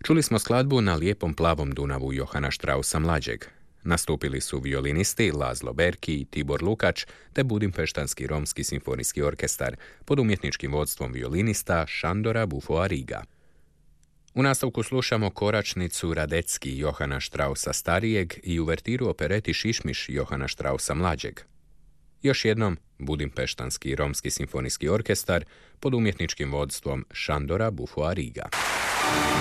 Čuli smo skladbu Na lijepom plavom Dunavu Johana Straussa mlađeg. Nastupili su violinisti Lazlo Berki i Tibor Lukač te Budimpeštanski romski simfonijski orkestar pod umjetničkim vodstvom violinista Šandora Bufoariga. U nastavku slušamo koračnicu Radecki Johana Straussa starijeg i uvertiru opereti Šišmiš Johana Straussa mlađeg. Još jednom Budimpeštanski romski simfonijski orkestar pod umjetničkim vodstvom Šandora Bufoariga.